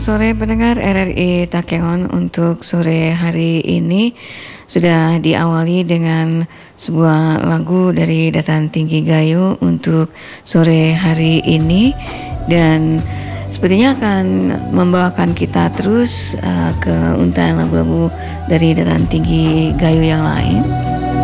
Sore pendengar RRI Takengon, untuk sore hari ini sudah diawali dengan sebuah lagu dari Dataran Tinggi Gayo untuk sore hari ini, dan sepertinya akan membawakan kita terus ke untayan lagu-lagu dari Dataran Tinggi Gayo yang lain.